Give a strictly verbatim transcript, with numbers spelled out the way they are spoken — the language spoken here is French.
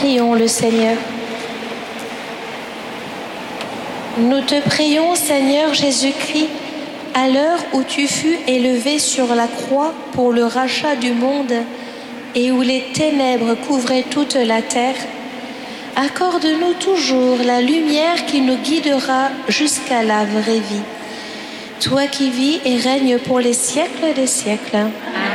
Prions le Seigneur. Nous te prions, Seigneur Jésus-Christ, à l'heure où tu fus élevé sur la croix pour le rachat du monde et où les ténèbres couvraient toute la terre, accorde-nous toujours la lumière qui nous guidera jusqu'à la vraie vie. Toi qui vis et règnes pour les siècles des siècles. Amen.